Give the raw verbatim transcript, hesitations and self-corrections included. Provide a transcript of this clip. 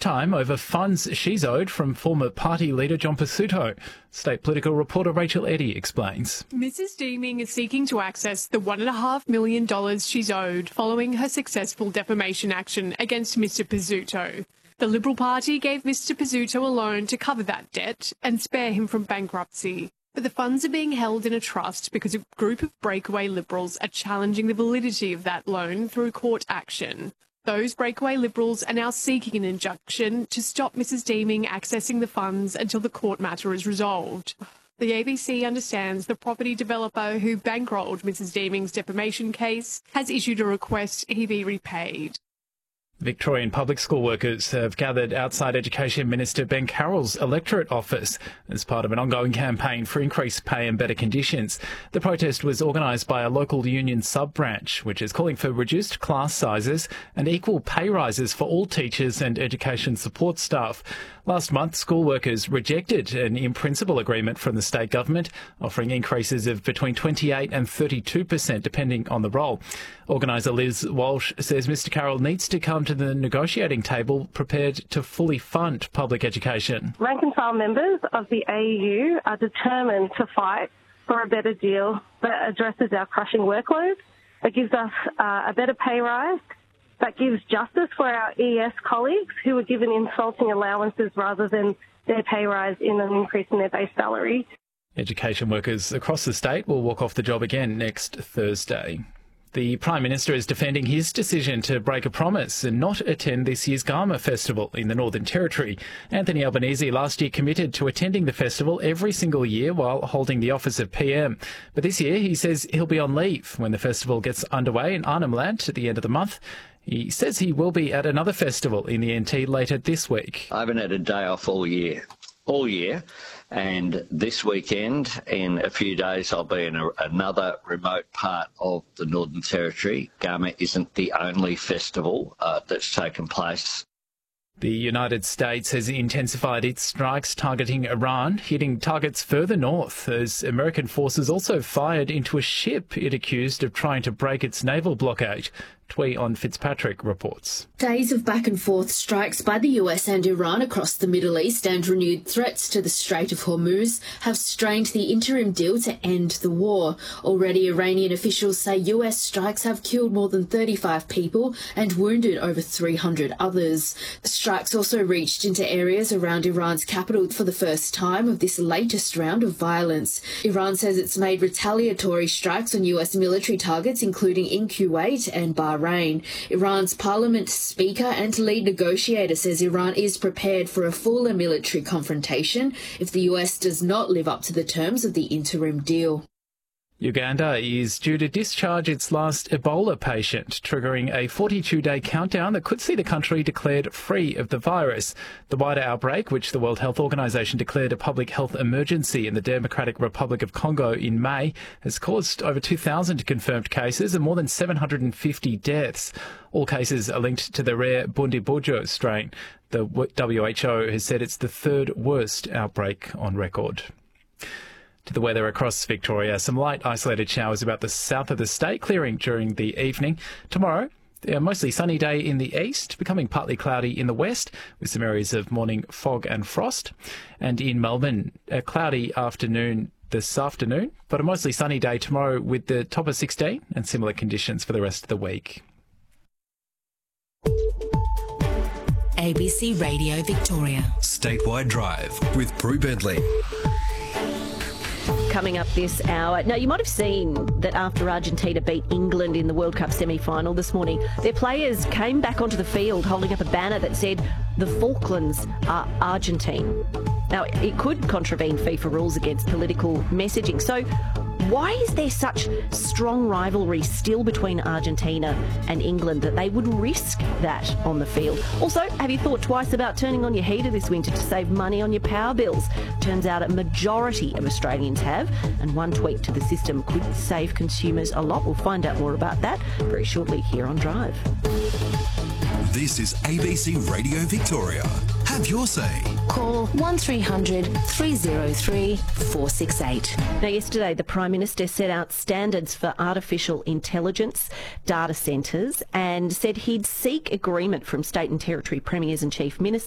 time over funds she's owed from former party leader John Pesutto. State political reporter Rachel Eddy explains. Missus Deeming is seeking to access the one point five million dollars she's owed following her successful defamation action against Mister Pesutto. The Liberal Party gave Mister Pesutto a loan to cover that debt and spare him from bankruptcy. But the funds are being held in a trust because a group of breakaway Liberals are challenging the validity of that loan through court action. Those breakaway Liberals are now seeking an injunction to stop Missus Deeming accessing the funds until the court matter is resolved. The A B C understands the property developer who bankrolled Missus Deeming's defamation case has issued a request he be repaid. Victorian public school workers have gathered outside Education Minister Ben Carroll's electorate office as part of an ongoing campaign for increased pay and better conditions. The protest was organised by a local union sub-branch, which is calling for reduced class sizes and equal pay rises for all teachers and education support staff. Last month, school workers rejected an in-principle agreement from the state government, offering increases of between twenty-eight and thirty-two percent depending on the role. Organiser Liz Walsh says Mr Carroll needs to come to the negotiating table prepared to fully fund public education. Rank and file members of the A E U are determined to fight for a better deal that addresses our crushing workload, that gives us uh, a better pay rise, that gives justice for our E S colleagues who were given insulting allowances rather than their pay rise in an increase in their base salary. Education workers across the state will walk off the job again next Thursday. The Prime Minister is defending his decision to break a promise and not attend this year's Garma Festival in the Northern Territory. Anthony Albanese last year committed to attending the festival every single year while holding the office of P M. But this year he says he'll be on leave when the festival gets underway in Arnhem Land at the end of the month. He says he will be at another festival in the N T later this week. I haven't had a day off all year. all year, and this weekend, in a few days, I'll be in a, another remote part of the Northern Territory. Garma isn't the only festival uh, that's taken place. The United States has intensified its strikes targeting Iran, hitting targets further north, as American forces also fired into a ship it accused of trying to break its naval blockade. Twee on Fitzpatrick reports. Days of back and forth strikes by the U S and Iran across the Middle East and renewed threats to the Strait of Hormuz have strained the interim deal to end the war. Already Iranian officials say U S strikes have killed more than thirty-five people and wounded over three hundred others. The strikes also reached into areas around Iran's capital for the first time of this latest round of violence. Iran says it's made retaliatory strikes on U S military targets, including in Kuwait and Bahrain. Iran's parliament speaker and lead negotiator says Iran is prepared for a fuller military confrontation if the U S does not live up to the terms of the interim deal. Uganda is due to discharge its last Ebola patient, triggering a forty-two day countdown that could see the country declared free of the virus. The wider outbreak, which the World Health Organization declared a public health emergency in the Democratic Republic of Congo in May, has caused over two thousand confirmed cases and more than seven hundred fifty deaths. All cases are linked to the rare Bundibugyo strain. The W H O has said it's the third worst outbreak on record. To the weather across Victoria, some light isolated showers about the south of the state, clearing during the evening. Tomorrow, a mostly sunny day in the east, becoming partly cloudy in the west, with some areas of morning fog and frost. And in Melbourne, a cloudy afternoon this afternoon, but a mostly sunny day tomorrow with the top of sixteen and similar conditions for the rest of the week. A B C Radio Victoria. Statewide Drive with Brew Bentley. Coming up this hour. Now, you might have seen that after Argentina beat England in the World Cup semi-final this morning, their players came back onto the field holding up a banner that said, "The Falklands are Argentine." Now, it could contravene FIFA rules against political messaging. So why is there such strong rivalry still between Argentina and England that they would risk that on the field? Also, have you thought twice about turning on your heater this winter to save money on your power bills? Turns out a majority of Australians have, and one tweak to the system could save consumers a lot. We'll find out more about that very shortly here on Drive. This is A B C Radio Victoria. Have your say. Call one three hundred three oh three four six eight. Now, yesterday, the Prime Minister set out standards for artificial intelligence data centres and said he'd seek agreement from state and territory premiers and chief ministers